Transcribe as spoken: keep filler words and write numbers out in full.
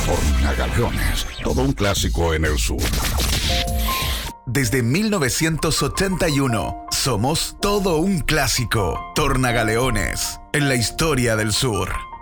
Tornagaleones, todo un clásico en el sur. Desde mil novecientos ochenta y uno, somos todo un clásico. Tornagaleones, en la historia del sur.